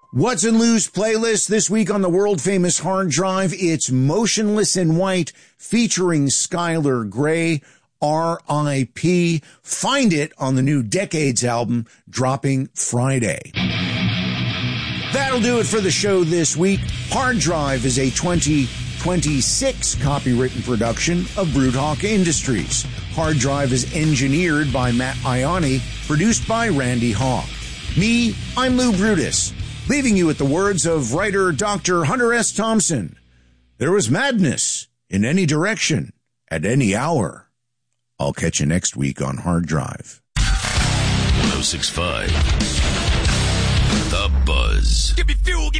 What's in Lou's playlist this week on the world-famous hard drive? It's Motionless in White featuring Skylar Grey, R.I.P. Find it on the new Decades album dropping Friday. That'll do it for the show this week. Hard Drive is a 2026 copywritten production of Broodhawk Industries. Hard Drive is engineered by Matt Ioni, produced by Randy Hawk. Me, I'm Lou Brutus, leaving you with the words of writer Dr. Hunter S. Thompson. There was madness in any direction at any hour. I'll catch you next week on Hard Drive. 106.5 The Buzz. Give me fuel.